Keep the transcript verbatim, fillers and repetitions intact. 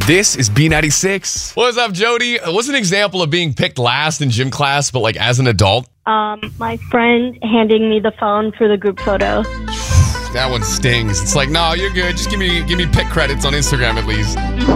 This is B ninety-six. What's up, Jody? What's an example of being picked last in gym class, but like as an adult? Um, my friend handing me the phone for the group photo. That one stings. It's like, no, you're good. Just give me give me pick credits on Instagram at least.